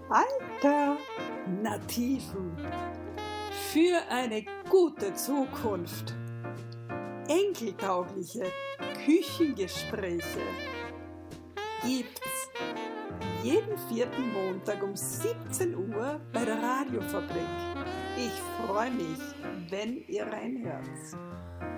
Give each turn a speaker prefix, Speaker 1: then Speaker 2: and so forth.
Speaker 1: Alternativen für eine gute Zukunft. Enkeltaugliche Küchengespräche gibt's jeden 4. Montag um 17 Uhr bei der Radiofabrik. Ich freue mich, wenn ihr reinhört.